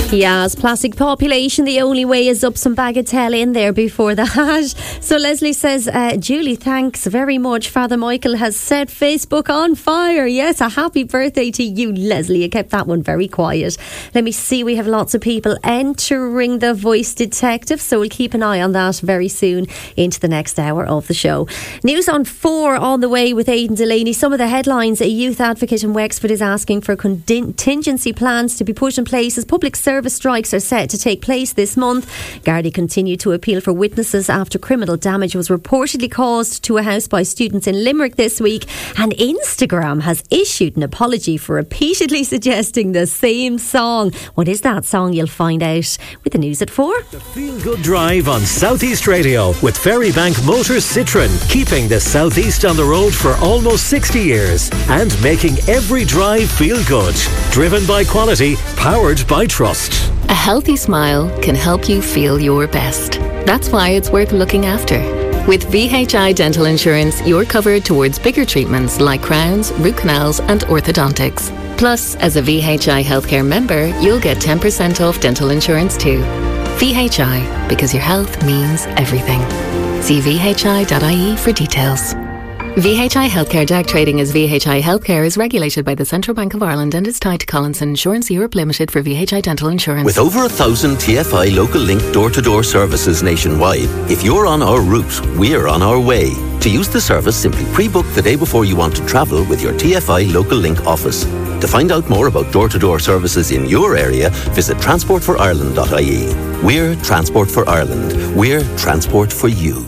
Yes, plastic population, the only way is up some bagatelle in there before that. So Leslie says, Julie, thanks very much. Father Michael has set Facebook on fire. Yes, a happy birthday to you, Leslie. You kept that one very quiet. Let me see, we have lots of people entering the voice detective, so we'll keep an eye on that very soon into the next hour of the show. News on 4 on the way with Aidan Delaney. Some of the headlines: a youth advocate in Wexford is asking for contingency plans to be put in place as public service strikes are set to take place this month. Gardaí continue to appeal for witnesses after criminal damage was reportedly caused to a house by students in Limerick this week, and Instagram has issued an apology for repeatedly suggesting the same song. What is that song? You'll find out with the news at 4. The Feel Good Drive on South East Radio with Ferrybank Motors Citroën, keeping the South East on the road for almost 60 years and making every drive feel good. Driven by quality, powered by trust. A healthy smile can help you feel your best. That's why it's worth looking after. With VHI Dental Insurance, you're covered towards bigger treatments like crowns, root canals and orthodontics. Plus, as a VHI Healthcare member, you'll get 10% off dental insurance too. VHI, because your health means everything. See vhi.ie for details. VHI Healthcare DAC trading as VHI Healthcare is regulated by the Central Bank of Ireland and is tied to Collinson Insurance Europe Limited for VHI Dental Insurance. With over 1,000 TFI Local Link door-to-door services nationwide, if you're on our route, we're on our way. To use the service, simply pre-book the day before you want to travel with your TFI Local Link office. To find out more about door-to-door services in your area, visit transportforireland.ie. We're Transport for Ireland. We're Transport for you.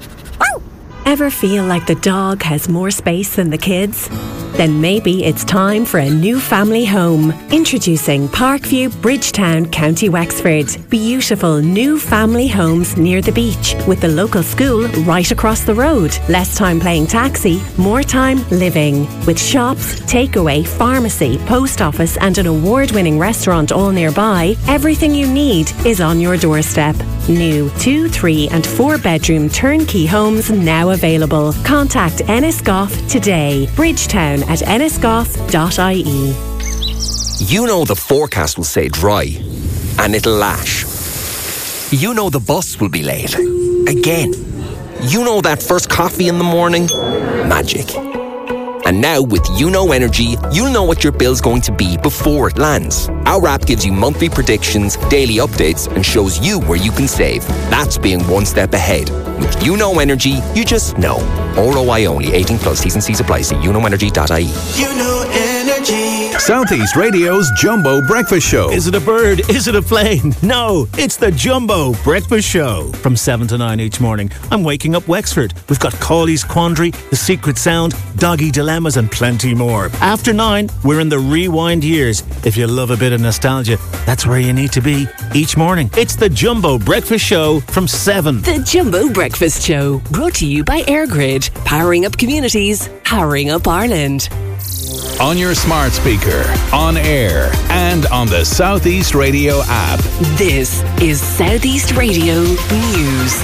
Ever feel like the dog has more space than the kids? Then maybe it's time for a new family home. Introducing Parkview, Bridgetown, County Wexford. Beautiful new family homes near the beach with the local school right across the road. Less time playing taxi, more time living. With shops, takeaway, pharmacy, post office and an award-winning restaurant all nearby, everything you need is on your doorstep. New 2, 3 and 4 bedroom turnkey homes now available. Contact Ennisgoff today. Bridgetown at ennisgoff.ie. You know the forecast will say dry and it'll lash. You know the bus will be late. Again. You know that first coffee in the morning? Magic. And now with YouKnow Energy, you'll know what your bill's going to be before it lands. Our app gives you monthly predictions, daily updates, and shows you where you can save. That's being one step ahead. With YouKnow Energy, you just know. ROI only. 18 plus. T's and C's apply. See YouKnowEnergy.ie. YouKnow Energy. Southeast Radio's Jumbo Breakfast Show. Is it a bird? Is it a plane? No, it's the Jumbo Breakfast Show. From 7 to 9 each morning, I'm waking up Wexford. We've got Cawley's Quandary, The Secret Sound, Doggy Dilemmas and plenty more. After 9, we're in the rewind years. If you love a bit of nostalgia, that's where you need to be each morning. It's the Jumbo Breakfast Show from 7. The Jumbo Breakfast Show, brought to you by AirGrid. Powering up communities, powering up Ireland. On your smart speaker, on air, and on the Southeast Radio app. This is Southeast Radio News.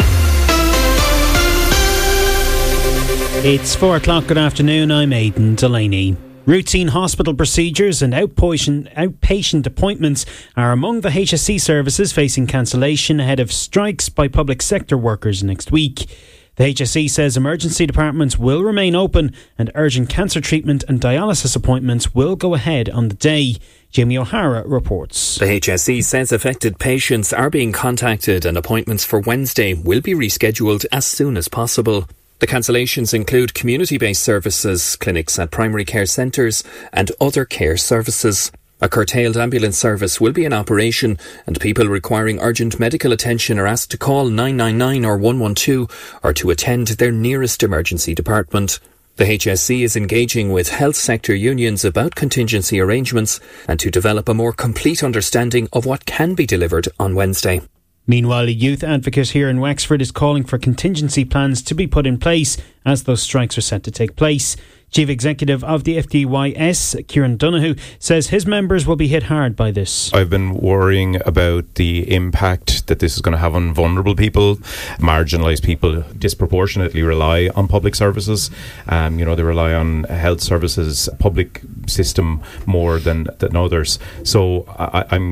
It's 4 o'clock. Good afternoon. I'm Aidan Delaney. Routine hospital procedures and outpatient appointments are among the HSE services facing cancellation ahead of strikes by public sector workers next week. The HSE says emergency departments will remain open and urgent cancer treatment and dialysis appointments will go ahead on the day. Jamie O'Hara reports. The HSE says affected patients are being contacted and appointments for Wednesday will be rescheduled as soon as possible. The cancellations include community-based services, clinics at primary care centres and other care services. A curtailed ambulance service will be in operation and people requiring urgent medical attention are asked to call 999 or 112 or to attend their nearest emergency department. The HSE is engaging with health sector unions about contingency arrangements and to develop a more complete understanding of what can be delivered on Wednesday. Meanwhile, a youth advocate here in Wexford is calling for contingency plans to be put in place as those strikes are set to take place. Chief Executive of the FDYS, Kieran Donoghue, says his members will be hit hard by this. I've been worrying about the impact that this is going to have on vulnerable people. Marginalised people disproportionately rely on public services. They rely on health services, public system more than others. So I'm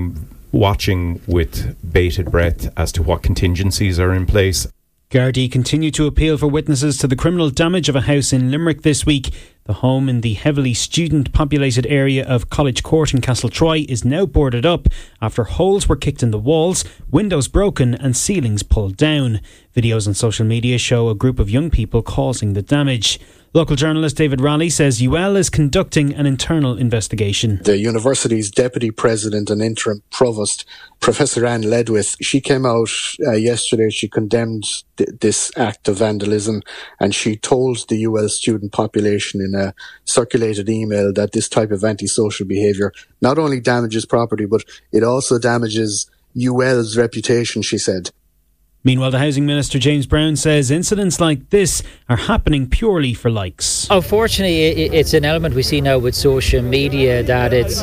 watching with bated breath as to what contingencies are in place. Gardaí continue to appeal for witnesses to the criminal damage of a house in Limerick this week. The home in the heavily student-populated area of College Court in Castletroy is now boarded up after holes were kicked in the walls, windows broken and ceilings pulled down. Videos on social media show a group of young people causing the damage. Local journalist David Raleigh says UL is conducting an internal investigation. The university's deputy president and interim provost, Professor Anne Ledwith, she came out yesterday. She condemned this act of vandalism, and she told the UL student population in a circulated email that this type of antisocial behaviour not only damages property, but it also damages UL's reputation, she said. Meanwhile, the Housing Minister James Brown says incidents like this are happening purely for likes. Unfortunately, it's an element we see now with social media that it's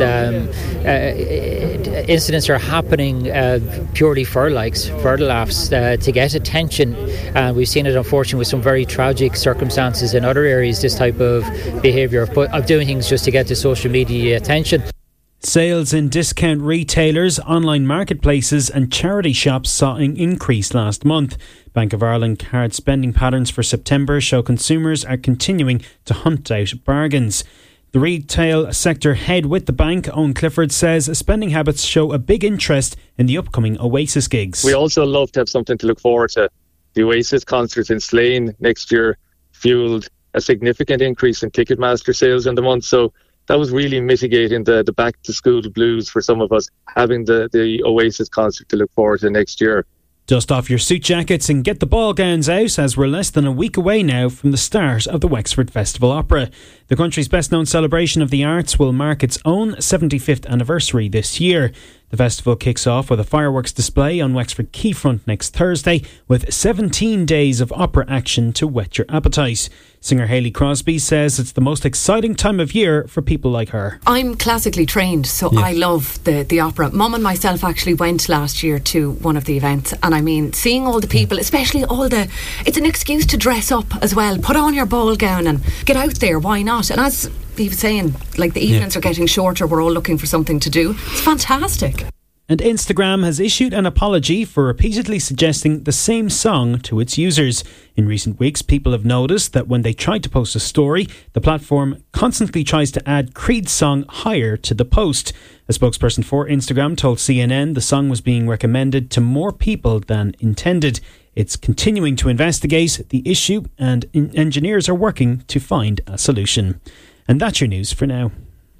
incidents are happening purely for likes, for the laughs, to get attention. And we've seen it, unfortunately, with some very tragic circumstances in other areas, this type of behaviour of doing things just to get the social media attention. Sales in discount retailers, online marketplaces and charity shops saw an increase last month. Bank of Ireland card spending patterns for September show consumers are continuing to hunt out bargains. The retail sector head with the bank, Owen Clifford, says spending habits show a big interest in the upcoming Oasis gigs. We also love to have something to look forward to. The Oasis concert in Slane next year fueled a significant increase in Ticketmaster sales in the month, so that was really mitigating the back-to-school blues for some of us, having the Oasis concert to look forward to next year. Dust off your suit jackets and get the ball gowns out, as we're less than a week away now from the start of the Wexford Festival Opera. The country's best-known celebration of the arts will mark its own 75th anniversary this year. The festival kicks off with a fireworks display on Wexford Quayfront next Thursday, with 17 days of opera action to whet your appetite. Singer Hayley Crosby says it's the most exciting time of year for people like her. I'm classically trained, so I love the opera. Mum and myself actually went last year to one of the events, and I mean, seeing all the people, especially it's an excuse to dress up as well. Put on your ball gown and get out there, why not? And as he was saying, like, the evenings are getting shorter, we're all looking for something to do. It's fantastic. And Instagram has issued an apology for repeatedly suggesting the same song to its users. In recent weeks, people have noticed that when they try to post a story, the platform constantly tries to add Creed's song higher to the post. A spokesperson for Instagram told CNN the song was being recommended to more people than intended. It's continuing to investigate the issue, and engineers are working to find a solution. And that's your news for now.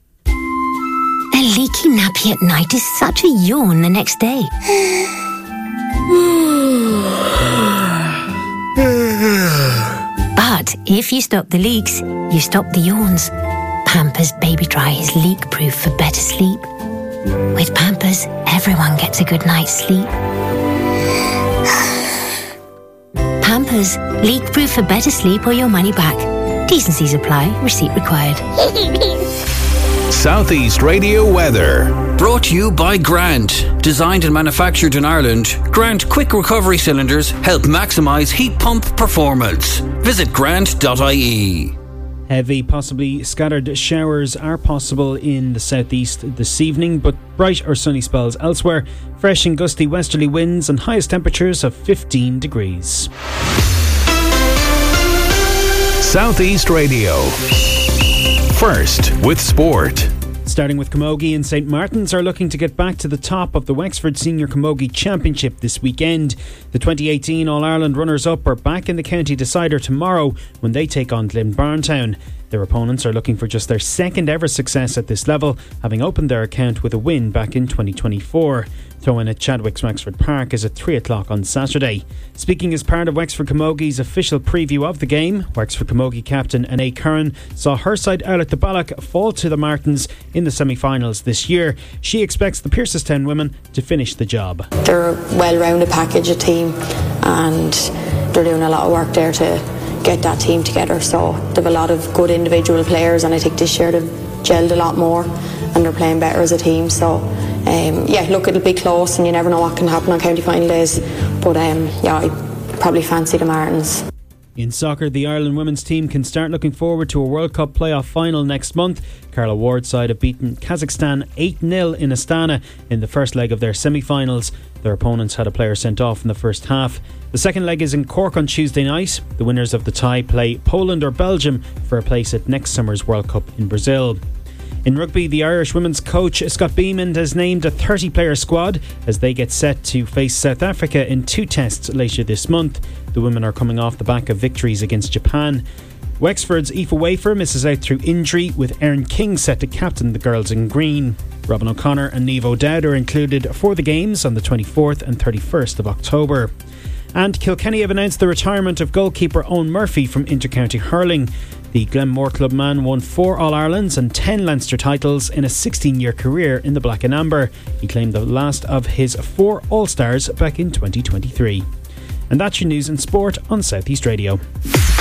A leaky nappy at night is such a yawn the next day. But if you stop the leaks, you stop the yawns. Pampers Baby Dry is leak-proof for better sleep. With Pampers, everyone gets a good night's sleep. Pampers, leak-proof for better sleep or your money back. Decencies apply. Receipt required. Southeast Radio weather. Brought to you by Grant. Designed and manufactured in Ireland, Grant Quick Recovery Cylinders help maximise heat pump performance. Visit grant.ie. Heavy, possibly scattered showers are possible in the southeast this evening, but bright or sunny spells elsewhere. Fresh and gusty westerly winds and highest temperatures of 15 degrees. Southeast Radio. First with sport. Starting with Camogie, and St Martin's are looking to get back to the top of the Wexford Senior Camogie Championship this weekend. The 2018 All-Ireland runners-up are back in the county decider tomorrow when they take on Glenbarntown. Their opponents are looking for just their second ever success at this level, having opened their account with a win back in 2024. Throw-in at Chadwick's Wexford Park is at 3 o'clock on Saturday. Speaking as part of Wexford Camogie's official preview of the game, Wexford Camogie captain Anae Curran saw her side out at the Balloch fall to the Martins in the semi-finals this year. She expects the Pearsestown women to finish the job. They're a well-rounded package of team, and they're doing a lot of work there to get that team together. So they have a lot of good individual players, and I think this year they've gelled a lot more and they're playing better as a team. So look, it'll be close and you never know what can happen on county final days, but I probably fancy the Martins. In soccer, the Ireland women's team can start looking forward to a World Cup playoff final next month. Carla Ward's side have beaten Kazakhstan 8-0 in Astana in the first leg of their semi-finals. Their opponents had a player sent off in the first half. The second leg is in Cork on Tuesday night. The winners of the tie play Poland or Belgium for a place at next summer's World Cup in Brazil. In rugby, the Irish women's coach Scott Beamond has named a 30-player squad as they get set to face South Africa in 2 tests later this month. The women are coming off the back of victories against Japan. Wexford's Aoife Wafer misses out through injury, with Erin King set to captain the girls in green. Robin O'Connor and Niamh O'Dowd are included for the games on the 24th and 31st of October. And Kilkenny have announced the retirement of goalkeeper Owen Murphy from Intercounty Hurling. The Glenmore Club man won 4 All-Irelands and 10 Leinster titles in a 16-year career in the Black and Amber. He claimed the last of his 4 All-Stars back in 2023. And that's your news and sport on South East Radio.